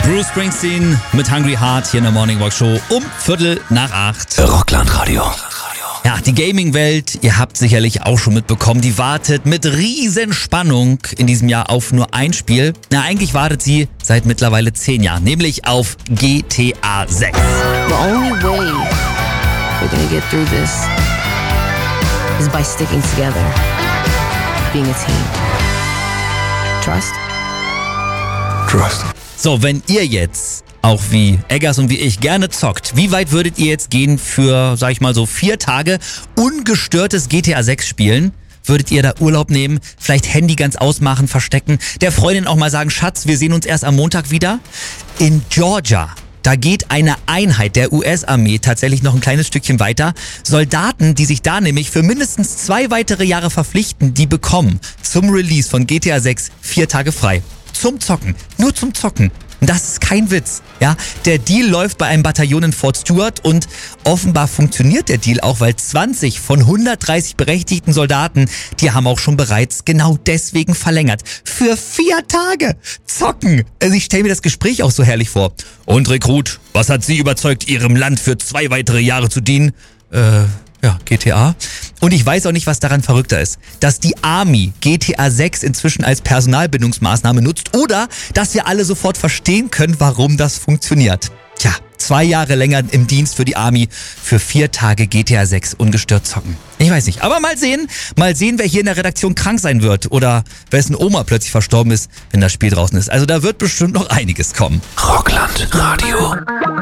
Bruce Springsteen mit Hungry Heart hier in der Morning Walk Show um 7:45. Rockland Radio. Ja, die Gaming-Welt, ihr habt sicherlich auch schon mitbekommen, die wartet mit riesen Spannung in diesem Jahr auf nur ein Spiel. Na, eigentlich wartet sie seit mittlerweile 10 Jahren, nämlich auf GTA 6. The only way we're gonna get through this is by sticking together, being a team. Trust? Trust. So, wenn ihr jetzt auch wie Eggers und wie ich gerne zockt, wie weit würdet ihr jetzt gehen für, sag ich mal so, 4 Tage ungestörtes GTA 6 spielen? Würdet ihr da Urlaub nehmen, vielleicht Handy ganz ausmachen, verstecken, der Freundin auch mal sagen, Schatz, wir sehen uns erst am Montag wieder? In Georgia, da geht eine Einheit der US-Armee tatsächlich noch ein kleines Stückchen weiter. Soldaten, die sich da nämlich für mindestens 2 weitere Jahre verpflichten, die bekommen zum Release von GTA 6 4 Tage frei. Zum Zocken, nur zum Zocken. Und das ist kein Witz. Ja, der Deal läuft bei einem Bataillon in Fort Stewart und offenbar funktioniert der Deal auch, weil 20 von 130 berechtigten Soldaten, die haben auch schon bereits genau deswegen verlängert. Für 4 Tage zocken. Also ich stelle mir das Gespräch auch so herrlich vor. Und Rekrut, was hat Sie überzeugt, Ihrem Land für 2 weitere Jahre zu dienen? Ja, GTA. Und ich weiß auch nicht, was daran verrückter ist. Dass die Army GTA 6 inzwischen als Personalbindungsmaßnahme nutzt oder dass wir alle sofort verstehen können, warum das funktioniert. Tja, 2 Jahre länger im Dienst für die Army, für 4 Tage GTA 6 ungestört zocken. Ich weiß nicht, aber mal sehen, wer hier in der Redaktion krank sein wird oder wessen Oma plötzlich verstorben ist, wenn das Spiel draußen ist. Also da wird bestimmt noch einiges kommen. Rockland Radio.